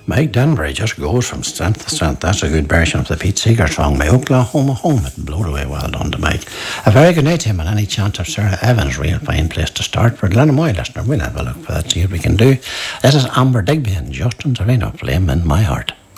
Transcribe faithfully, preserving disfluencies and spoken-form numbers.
Mike Denbury just goes from strength to strength. That's a good version of the Pete Seeger song, My Oklahoma Home. It blew away. Well done to Mike. A very good night to him, and any chance of Sarah Evans, real fine place to start for Glennamoy listener. We'll have a look for that, see what we can do. This is Amber Digby and Justin Sereno, Flame in My Heart.